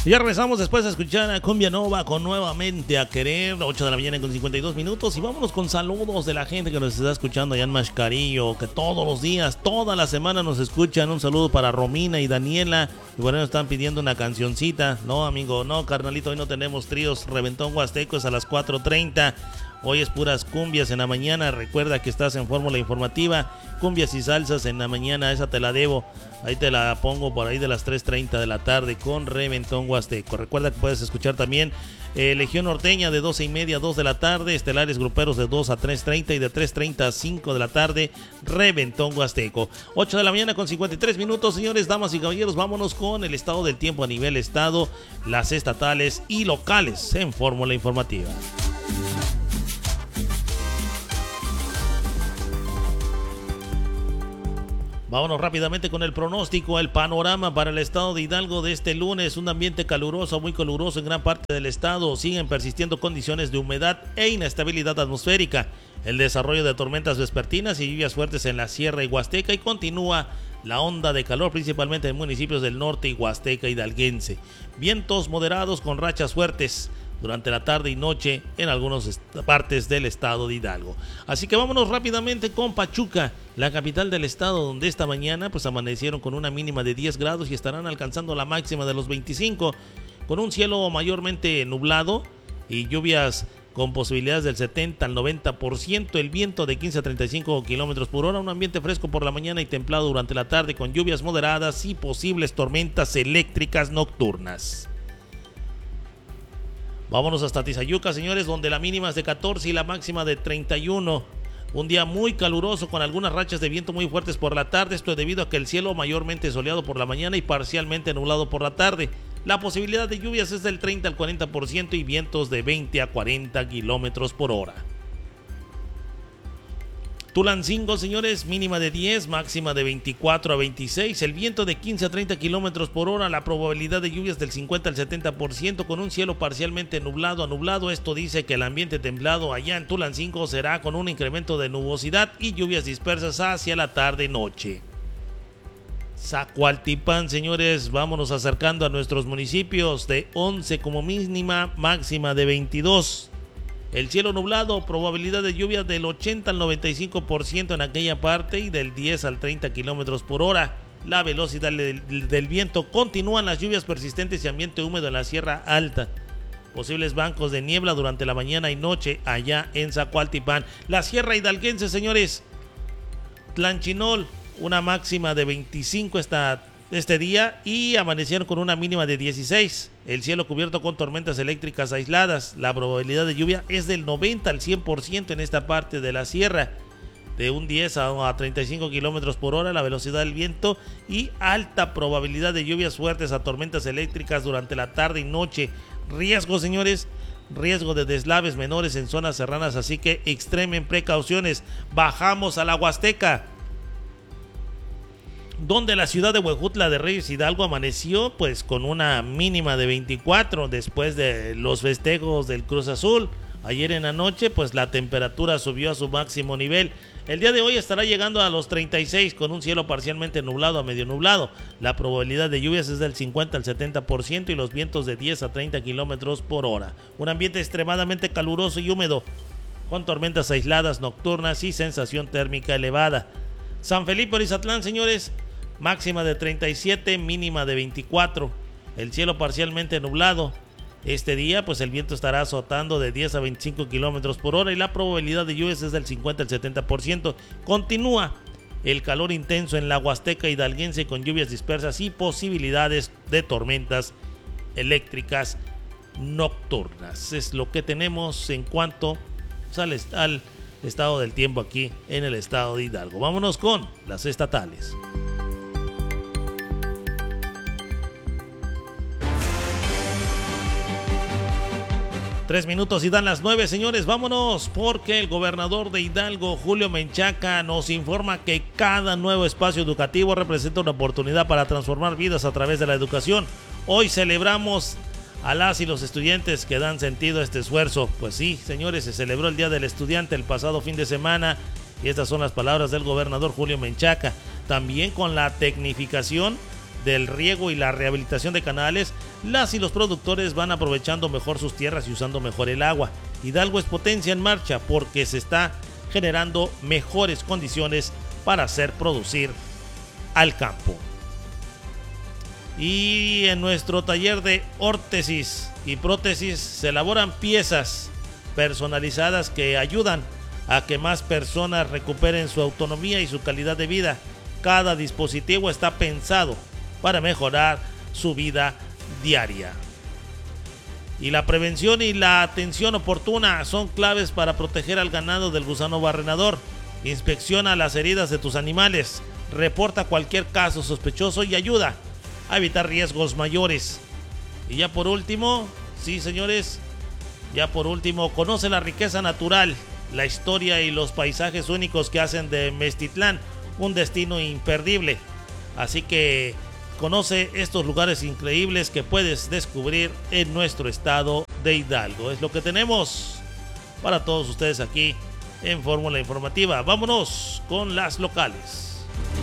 Ya regresamos después a escuchar a Cumbia Nova con Nuevamente a Querer, 8 de la mañana con 52 minutos. Y vámonos con saludos de la gente que nos está escuchando allá en Mascarillo, que todos los días, toda la semana nos escuchan. Un saludo para Romina y Daniela. Y bueno, nos están pidiendo una cancioncita. No, amigo, no, carnalito, hoy no tenemos tríos. Reventón Huasteco es a las 4:30. Hoy es puras cumbias en la mañana. Recuerda que estás en Fórmula Informativa. Cumbias y salsas en la mañana, esa te la debo. Ahí te la pongo por ahí de las 3:30 de la tarde con Reventón Huasteco. Recuerda que puedes escuchar también Legión Norteña de 12:30 a 2 de la tarde. Estelares Gruperos de 2 a 3:30 y de 3:30 a 5 de la tarde. Reventón Huasteco. 8 de la mañana con 53 minutos. Señores, damas y caballeros, vámonos con el estado del tiempo a nivel estado, las estatales y locales en Fórmula Informativa. Vámonos rápidamente con el pronóstico, el panorama para el estado de Hidalgo de este lunes. Un ambiente caluroso, muy caluroso en gran parte del estado. Siguen persistiendo condiciones de humedad e inestabilidad atmosférica. El desarrollo de tormentas vespertinas y lluvias fuertes en la Sierra y Huasteca, y continúa la onda de calor principalmente en municipios del norte y Huasteca hidalguense. Vientos moderados con rachas fuertes durante la tarde y noche en algunas partes del estado de Hidalgo. Así que vámonos rápidamente con Pachuca, la capital del estado, donde esta mañana pues amanecieron con una mínima de 10 grados y estarán alcanzando la máxima de los 25, con un cielo mayormente nublado y lluvias con posibilidades del 70 al 90%, el viento de 15 a 35 kilómetros por hora, un ambiente fresco por la mañana y templado durante la tarde, con lluvias moderadas y posibles tormentas eléctricas nocturnas. Vámonos hasta Tizayuca, señores, donde la mínima es de 14 y la máxima de 31. Un día muy caluroso con algunas rachas de viento muy fuertes por la tarde. Esto es debido a que el cielo mayormente soleado por la mañana y parcialmente nublado por la tarde. La posibilidad de lluvias es del 30 al 40% y vientos de 20 a 40 kilómetros por hora. Tulancingo, señores, mínima de 10, máxima de 24 a 26, el viento de 15 a 30 kilómetros por hora, la probabilidad de lluvias del 50 al 70%, con un cielo parcialmente nublado a nublado. Esto dice que el ambiente templado allá en Tulancingo será con un incremento de nubosidad y lluvias dispersas hacia la tarde-noche. Zacualtipán, señores, vámonos acercando a nuestros municipios, de 11 como mínima, máxima de 22. El cielo nublado, probabilidad de lluvia del 80 al 95% en aquella parte y del 10 al 30 kilómetros por hora. La velocidad del viento, continúan las lluvias persistentes y ambiente húmedo en la Sierra Alta. Posibles bancos de niebla durante la mañana y noche allá en Zacualtipán. La Sierra Hidalguense, señores, Tlanchinol, una máxima de 25 este día y amanecieron con una mínima de 16. El cielo cubierto con tormentas eléctricas aisladas. La probabilidad de lluvia es del 90 al 100% en esta parte de la sierra. De un 10 a 35 kilómetros por hora la velocidad del viento y alta probabilidad de lluvias fuertes a tormentas eléctricas durante la tarde y noche. Riesgo, señores, riesgo de deslaves menores en zonas serranas, así que extremen precauciones. Bajamos a la Huasteca, donde la ciudad de Huejutla de Reyes Hidalgo amaneció pues con una mínima de 24 después de los festejos del Cruz Azul. Ayer en la noche pues la temperatura subió a su máximo nivel. El día de hoy estará llegando a los 36 con un cielo parcialmente nublado a medio nublado. La probabilidad de lluvias es del 50 al 70% y los vientos de 10 a 30 kilómetros por hora. Un ambiente extremadamente caluroso y húmedo con tormentas aisladas nocturnas y sensación térmica elevada. San Felipe Orizatlán, señores, máxima de 37, mínima de 24. El cielo parcialmente nublado. Este día, pues el viento estará azotando de 10 a 25 kilómetros por hora y la probabilidad de lluvias es del 50 al 70%. Continúa el calor intenso en la Huasteca hidalguense con lluvias dispersas y posibilidades de tormentas eléctricas nocturnas. Es lo que tenemos en cuanto al estado del tiempo aquí en el estado de Hidalgo. Vámonos con las estatales. 3 minutos y dan las 9, señores. Vámonos, porque el gobernador de Hidalgo, Julio Menchaca, nos informa que cada nuevo espacio educativo representa una oportunidad para transformar vidas a través de la educación. Hoy celebramos a las y los estudiantes que dan sentido a este esfuerzo. Pues sí, señores, se celebró el Día del Estudiante el pasado fin de semana y estas son las palabras del gobernador Julio Menchaca. También con la tecnificación del riego y la rehabilitación de canales, las y los productores van aprovechando mejor sus tierras y usando mejor el agua. Hidalgo es potencia en marcha porque se está generando mejores condiciones para hacer producir al campo. Y en nuestro taller de órtesis y prótesis se elaboran piezas personalizadas que ayudan a que más personas recuperen su autonomía y su calidad de vida. Cada dispositivo está pensado para mejorar su vida diaria. Y la prevención y la atención oportuna son claves para proteger al ganado del gusano barrenador. Inspecciona las heridas de tus animales, reporta cualquier caso sospechoso y ayuda a evitar riesgos mayores. Y ya por último, sí señores, ya por último, conoce la riqueza natural, la historia y los paisajes únicos que hacen de Meztitlán un destino imperdible. Así que conoce estos lugares increíbles que puedes descubrir en nuestro estado de Hidalgo. Es lo que tenemos para todos ustedes aquí en Fórmula Informativa. Vámonos con las locales.